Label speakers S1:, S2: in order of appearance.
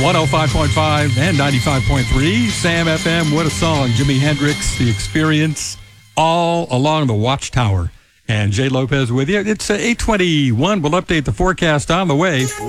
S1: 105.5 and 95.3. Sam FM, what a song. Jimi Hendrix, The Experience, all along the Watchtower. And Jay Lopez with you. It's 8:21. We'll update the forecast on the way.